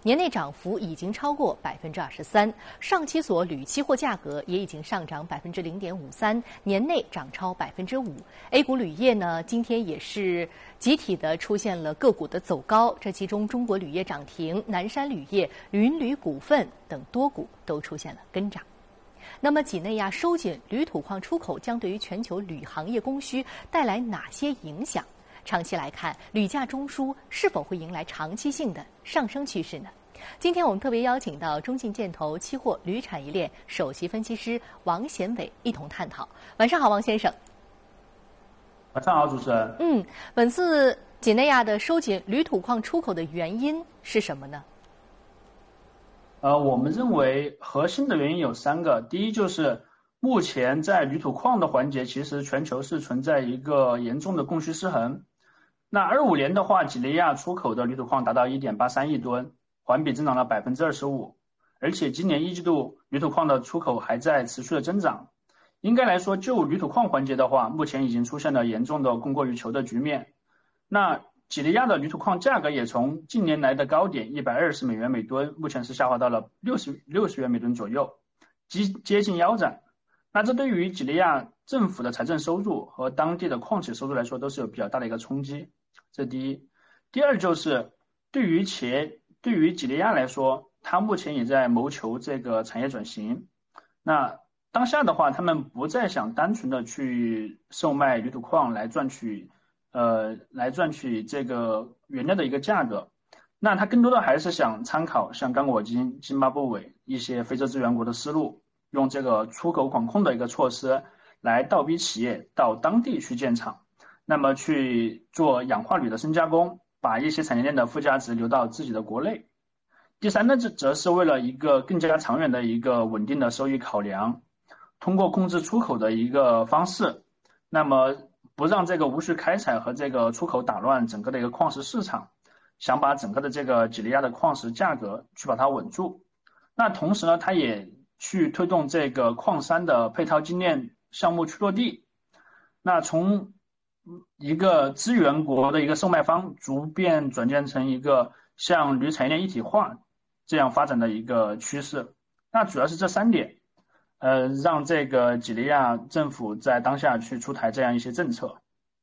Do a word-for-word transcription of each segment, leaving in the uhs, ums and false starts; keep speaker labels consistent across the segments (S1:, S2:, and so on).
S1: 年内涨幅已经超过百分之二十三，上期所铝期货价格也已经上涨百分之零点五三，年内涨超百分之五。A 股铝业呢，今天也是集体的出现了个股的走高，这其中中国铝业涨停，南山铝业、云铝股份等多股都出现了跟涨。那么，几内亚收紧铝土矿出口将对于全球铝行业供需带来哪些影响？长期来看，铝价中枢是否会迎来长期性的上升趋势呢？今天我们特别邀请到中信建投期货铝产业链首席分析师王贤伟一同探讨。晚上好，王先生。
S2: 晚上好，主持人。
S1: 嗯，本次几内亚的收紧铝土矿出口的原因是什么呢？
S2: 呃，我们认为核心的原因有三个。第一就是目前在铝土矿的环节，其实全球是存在一个严重的供需失衡。那二五年的话，几内亚出口的铝土矿达到 一点八三亿吨，环比增长了 百分之二十五， 而且今年一季度铝土矿的出口还在持续的增长。应该来说，就铝土矿环节的话，目前已经出现了严重的供过于求的局面。那几内亚的铝土矿价格也从近年来的高点一百二十美元每吨，目前是下滑到了六十六十元每吨左右，接接近腰斩。那这对于几内亚政府的财政收入和当地的矿企收入来说，都是有比较大的一个冲击。这第一。第二就是对于企业，对于几内亚来说，它目前也在谋求这个产业转型。那当下的话，他们不再想单纯的去售卖铝土矿来赚取。呃，来赚取这个原料的一个价格，那他更多的还是想参考像刚果金、津巴布韦一些非洲资源国的思路，用这个出口管控的一个措施来倒逼企业到当地去建厂，那么去做氧化铝的深加工，把一些产业链的附加值留到自己的国内。第三呢，这则是为了一个更加长远的一个稳定的收益考量，通过控制出口的一个方式，那么不让这个无序开采和这个出口打乱整个的一个矿石市场，想把整个的这个几内亚的矿石价格去把它稳住。那同时呢，它也去推动这个矿山的配套精炼项目去落地。那从一个资源国的一个售卖方，逐渐转变成一个向铝产业链一体化这样发展的一个趋势。那主要是这三点。呃，让这个几内亚政府在当下去出台这样一些政策。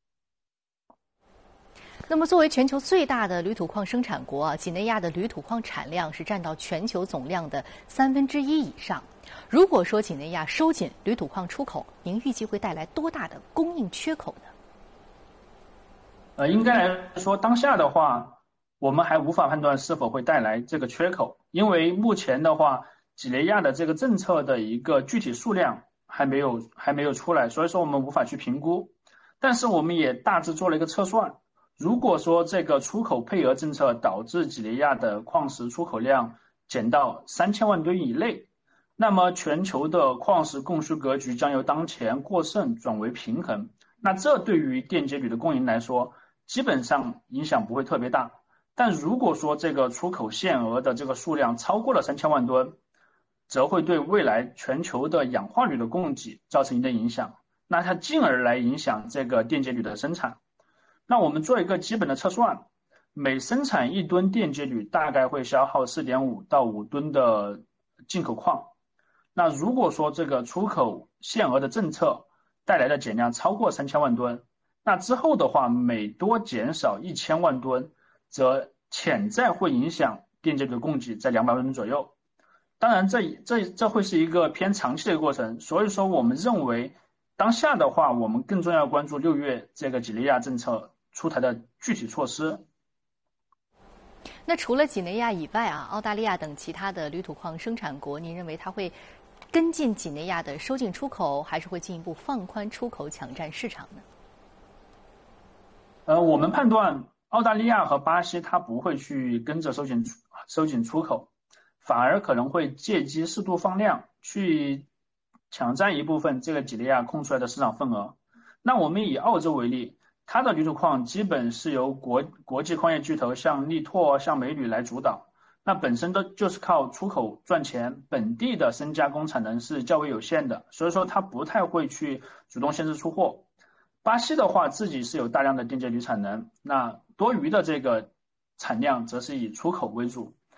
S1: 那么，作为全球最大的铝土矿生产国啊，几内亚的铝土矿产量是占到全球总量的三分之一以上。如果说几内亚收紧铝土矿出口，您预计会带来多大的供应缺口呢？
S2: 呃，应该来说，当下的话，我们还无法判断是否会带来这个缺口，因为目前的话，几内亚的这个政策的一个具体数量还没有还没有出来，所以说我们无法去评估。但是我们也大致做了一个测算，如果说这个出口配额政策导致几内亚的矿石出口量减到三千万吨以内，那么全球的矿石供需格局将由当前过剩转为平衡。那这对于电解铝的供应来说，基本上影响不会特别大。但如果说这个出口限额的这个数量超过了三千万吨，则会对未来全球的氧化铝的供给造成一定影响，那它进而来影响这个电解铝的生产。那我们做一个基本的测算，每生产一吨电解铝大概会消耗 四点五到五吨的进口矿。那如果说这个出口限额的政策带来的减量超过三千万吨，那之后的话，每多减少一千万吨，则潜在会影响电解铝的供给在两百万吨左右。当然这，这这这会是一个偏长期的过程，所以说我们认为，当下的话，我们更重要关注六月这个几内亚政策出台的具体措施。
S1: 那除了几内亚以外啊，澳大利亚等其他的铝土矿生产国，您认为它会跟进几内亚的收紧出口，还是会进一步放宽出口抢占市场呢？
S2: 呃，我们判断澳大利亚和巴西它不会去跟着收紧收紧出口。反而可能会借机适度放量，去抢占一部分这个几内亚空出来的市场份额。那我们以澳洲为例，它的铝土矿基本是由国国际矿业巨头像力拓、像美铝来主导，那本身的就是靠出口赚钱，本地的深加工产能是较为有限的，所以说它不太会去主动限制出货。巴西的话，自己是有大量的电解铝产能，那多余的这个产量则是以出口为主。